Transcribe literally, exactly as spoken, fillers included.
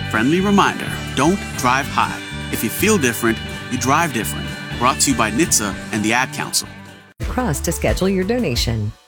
Friendly reminder, don't drive high. If you feel different, you drive different. Brought to you by N H T S A and the Ad Council. Cross to schedule your donation.